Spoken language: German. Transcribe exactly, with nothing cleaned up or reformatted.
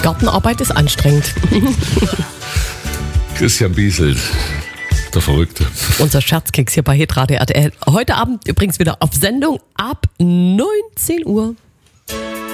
Gartenarbeit ist anstrengend. Christian Bieselt, der Verrückte. Unser Scherzkeks hier bei Hitradio R T L. Heute Abend übrigens wieder auf Sendung ab neunzehn Uhr.